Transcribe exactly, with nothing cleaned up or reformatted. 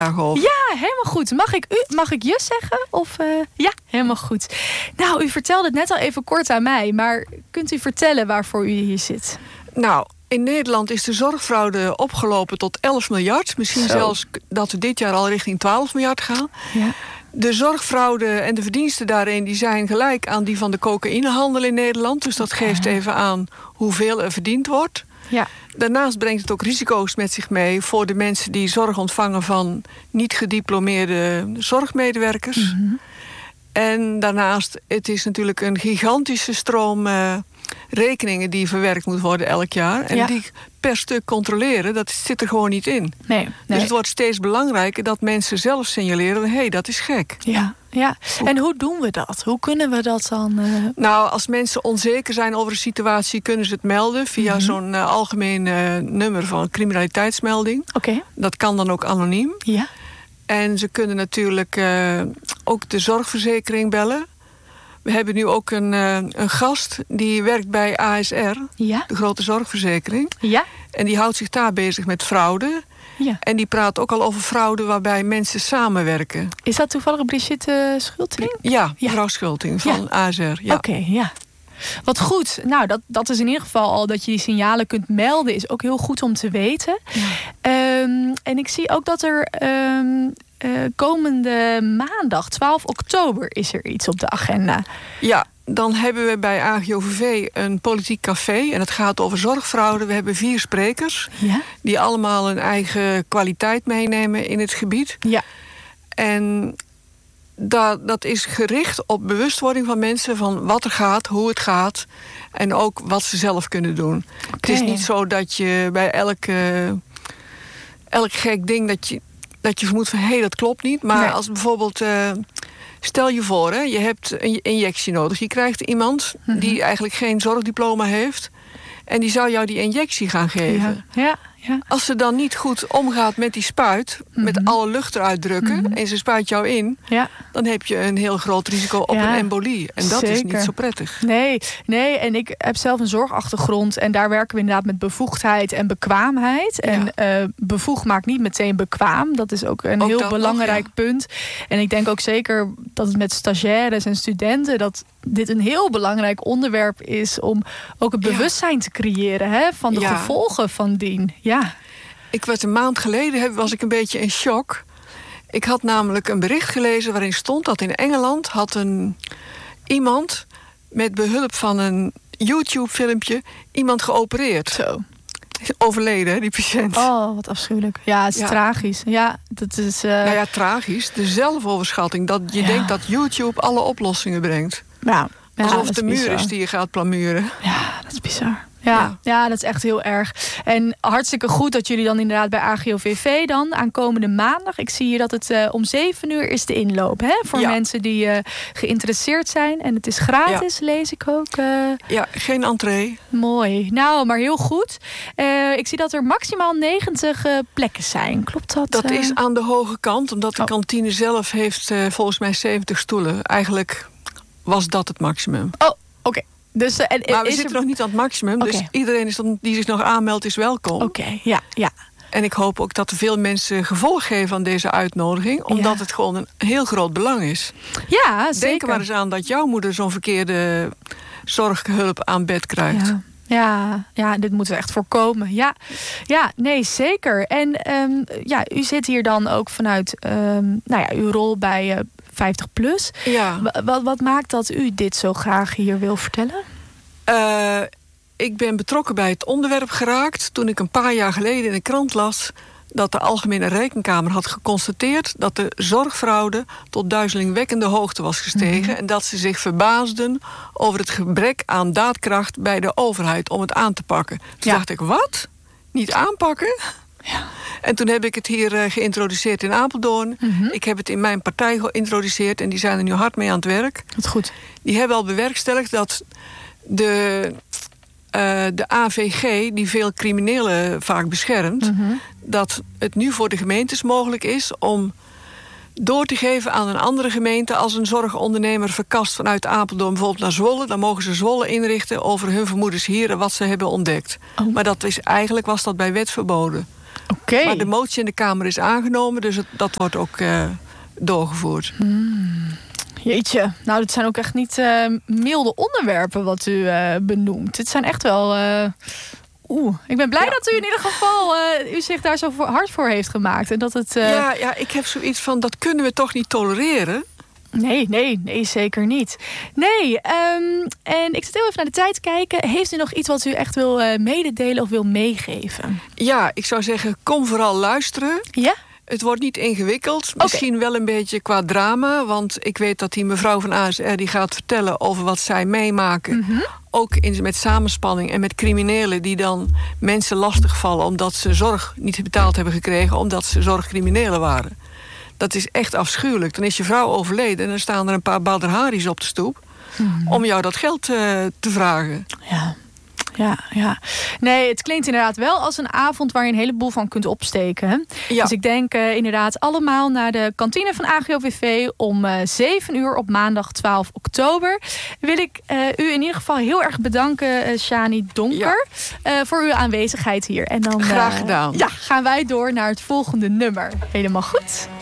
over. Ja, helemaal goed. Mag ik u, mag ik je zeggen? Of, uh, ja, helemaal goed. Nou, u vertelde het net al even kort aan mij. Maar kunt u vertellen waarvoor u hier zit? Nou, in Nederland is de zorgfraude opgelopen tot elf miljard. Misschien Zo. zelfs dat we dit jaar al richting twaalf miljard gaan. Ja. De zorgfraude en de verdiensten daarin die zijn gelijk aan die van de cocaïnehandel in Nederland. Dus dat geeft even aan hoeveel er verdiend wordt. Ja. Daarnaast brengt het ook risico's met zich mee voor de mensen die zorg ontvangen van niet gediplomeerde zorgmedewerkers. Mm-hmm. En daarnaast, het is natuurlijk een gigantische stroom uh, rekeningen die verwerkt moet worden elk jaar. En ja. die per stuk controleren, dat zit er gewoon niet in. Nee, nee. Dus het wordt steeds belangrijker dat mensen zelf signaleren, hé, hey, dat is gek. Ja, ja. En hoe doen we dat? Hoe kunnen we dat dan? Uh... Nou, als mensen onzeker zijn over een situatie, kunnen ze het melden via mm-hmm. zo'n uh, algemeen uh, nummer van criminaliteitsmelding. Oké. Okay. Dat kan dan ook anoniem. Ja. En ze kunnen natuurlijk uh, ook de zorgverzekering bellen. We hebben nu ook een, uh, een gast die werkt bij A S R, ja. de grote zorgverzekering. Ja. En die houdt zich daar bezig met fraude. Ja. En die praat ook al over fraude waarbij mensen samenwerken. Is dat toevallig Brigitte Schulting? Ja, mevrouw ja. Schulting van ja. A S R. Ja. Oké, okay, ja. Wat goed. Nou, dat, dat is in ieder geval al dat je die signalen kunt melden. Is ook heel goed om te weten. Ja. Um, en ik zie ook dat er um, uh, komende maandag, twaalf oktober, is er iets op de agenda. Ja, dan hebben we bij A G O V V een politiek café. En het gaat over zorgfraude. We hebben vier sprekers. Ja. Die allemaal een eigen kwaliteit meenemen in het gebied. Ja. En Dat, dat is gericht op bewustwording van mensen van wat er gaat, hoe het gaat en ook wat ze zelf kunnen doen. Okay. Het is niet zo dat je bij elk, uh, elk gek ding dat je, dat je vermoedt van hé, hey, dat klopt niet. Maar nee. als bijvoorbeeld, uh, stel je voor, hè, je hebt een injectie nodig. Je krijgt iemand mm-hmm. die eigenlijk geen zorgdiploma heeft en die zou jou die injectie gaan geven. Ja, ja. Ja. Als ze dan niet goed omgaat met die spuit, mm-hmm. met alle lucht eruit drukken mm-hmm. en ze spuit jou in, ja. dan heb je een heel groot risico op ja. een embolie. En dat Zeker. is niet zo prettig. Nee, nee, en ik heb zelf een zorgachtergrond en daar werken we inderdaad met bevoegdheid en bekwaamheid. En ja. uh, bevoegd maakt niet meteen bekwaam. Dat is ook een ook heel belangrijk nog, ja. punt. En ik denk ook zeker dat het met stagiaires en studenten dat dit een heel belangrijk onderwerp is om ook het bewustzijn ja. te creëren, hè, van de ja. gevolgen van dien. Ja. Ik was een maand geleden was ik een beetje in shock. Ik had namelijk een bericht gelezen waarin stond dat in Engeland had een iemand met behulp van een YouTube-filmpje iemand geopereerd. Zo. Overleden, die patiënt. Oh, wat afschuwelijk. Ja, het is ja. tragisch. Ja, dat is. Uh... Nou ja, tragisch. De zelfoverschatting. Dat je ja. denkt dat YouTube alle oplossingen brengt. Ja. Ja, alsof het de muur bizar. is die je gaat plamuren. Ja, dat is bizar. Ja, ja. ja, dat is echt heel erg. En hartstikke goed dat jullie dan inderdaad bij A G O V V dan aankomende maandag. Ik zie hier dat het uh, om zeven uur is de inloop. Hè, voor ja. mensen die uh, geïnteresseerd zijn. En het is gratis, ja. lees ik ook. Uh... Ja, geen entree. Mooi. Nou, maar heel goed. Uh, ik zie dat er maximaal negentig uh, plekken zijn. Klopt dat? Dat uh... is aan de hoge kant. Omdat de oh. kantine zelf heeft uh, volgens mij zeventig stoelen. Eigenlijk was dat het maximum. Oh, oké. Okay. Dus, uh, en, maar we is zitten er... nog niet aan het maximum. Okay. Dus iedereen is dan, die zich nog aanmeldt is welkom. Oké, okay, ja, ja. En ik hoop ook dat er veel mensen gevolg geven aan deze uitnodiging. Omdat ja. het gewoon een heel groot belang is. Ja, zeker. Denk er maar eens aan dat jouw moeder zo'n verkeerde zorghulp aan bed krijgt. Ja. Ja, ja, dit moeten we echt voorkomen. Ja, ja, nee, zeker. En um, ja, u zit hier dan ook vanuit um, nou ja, uw rol bij uh, vijftig plus. Ja. Wat, wat maakt dat u dit zo graag hier wil vertellen? Uh, ik ben betrokken bij het onderwerp geraakt toen ik een paar jaar geleden in de krant las dat de Algemene Rekenkamer had geconstateerd dat de zorgfraude tot duizelingwekkende hoogte was gestegen. Mm-hmm. En dat ze zich verbaasden over het gebrek aan daadkracht bij de overheid om het aan te pakken. Toen ja. dacht ik, wat? Niet aanpakken? Ja. En toen heb ik het hier uh, geïntroduceerd in Apeldoorn. Mm-hmm. Ik heb het in mijn partij geïntroduceerd en die zijn er nu hard mee aan het werk. Dat goed. Die hebben al bewerkstelligd dat de... Uh, de A V G, die veel criminelen vaak beschermt, mm-hmm. dat het nu voor de gemeentes mogelijk is om door te geven aan een andere gemeente als een zorgondernemer verkast vanuit Apeldoorn bijvoorbeeld naar Zwolle, dan mogen ze Zwolle inrichten over hun vermoedens hier en wat ze hebben ontdekt. Oh. Maar dat is, eigenlijk was dat bij wet verboden. Okay. Maar de motie in de Kamer is aangenomen, dus het, dat wordt ook uh, doorgevoerd. Hmm. Jeetje, nou dat zijn ook echt niet uh, milde onderwerpen wat u uh, benoemt. Het zijn echt wel... Uh... Oeh, ik ben blij ja. dat u in ieder geval uh, u zich daar zo voor, hard voor heeft gemaakt. En dat het, uh... ja, ja, ik heb zoiets van, dat kunnen we toch niet tolereren? Nee, nee, nee, zeker niet. Nee, um, en ik zit heel even naar de tijd te kijken. Heeft u nog iets wat u echt wil uh, mededelen of wil meegeven? Ja, ik zou zeggen, kom vooral luisteren. Ja? Het wordt niet ingewikkeld. Misschien okay. wel een beetje qua drama. Want ik weet dat die mevrouw van A S R die gaat vertellen over wat zij meemaken. Mm-hmm. Ook in, met samenspanning en met criminelen die dan mensen lastigvallen omdat ze zorg niet betaald hebben gekregen, omdat ze zorgcriminelen waren. Dat is echt afschuwelijk. Dan is je vrouw overleden en dan staan er een paar Badr Haris op de stoep mm-hmm. om jou dat geld uh, te vragen. Ja. Ja, ja. Nee, het klinkt inderdaad wel als een avond waar je een heleboel van kunt opsteken. Ja. Dus ik denk uh, inderdaad allemaal naar de kantine van A G O V V om uh, zeven uur op maandag twaalf oktober. Wil ik uh, u in ieder geval heel erg bedanken, uh, Shani Donker, ja. uh, voor uw aanwezigheid hier. En dan, Graag gedaan. Uh, ja, gaan wij door naar het volgende nummer. Helemaal goed.